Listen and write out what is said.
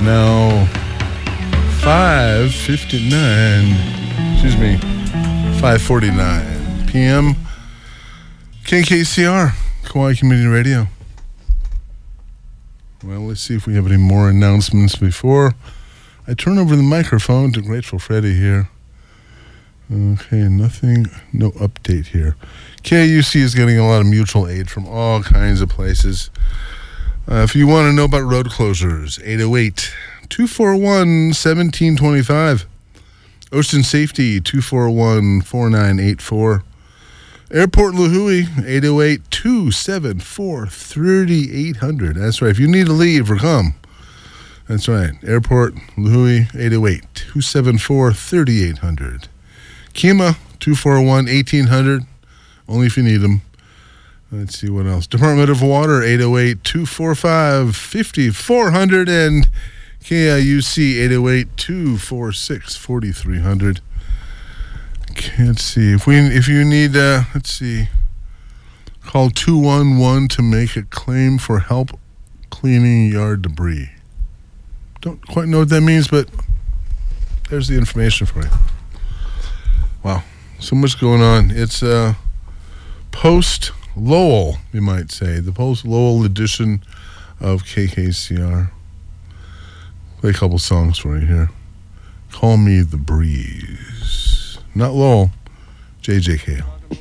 now 5:49 p.m. KKCR, Kauai Community Radio. Well, let's see if we have any more announcements before I turn over the microphone to Grateful Freddy here. Okay, nothing, no update here. KUC is getting a lot of mutual aid from all kinds of places. If you want to know about road closures, 808-241-1725. Ocean Safety, 241-4984. Airport Lihue, 808-274-3800. That's right. If you need to leave or come, that's right. Airport Lihue, 808-274-3800. Kima, 241-1800. Only if you need them. Let's see what else. Department of Water, 808-245-5400. And KIUC, 808-246-4300. Let's see. If you need, let's see. Call 211 to make a claim for help cleaning yard debris. Don't quite know what that means, but there's the information for you. Wow. So much going on. It's post-Lowell, you might say. The post-Lowell edition of KKCR. Play a couple songs for you here. Call Me the Breeze. Not Lowell, JJK.